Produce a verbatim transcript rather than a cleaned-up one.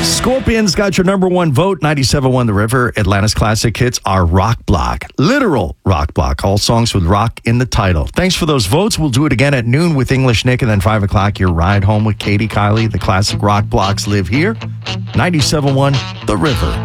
Scorpions got your number one vote, ninety-seven point one The River. Atlanta's classic hits are rock block, literal rock block, all songs with rock in the title. Thanks for those votes. We'll do it again at noon with English Nick, and then five o'clock, your ride home with Katie Kylie. The classic rock blocks live here. ninety-seven point one The River.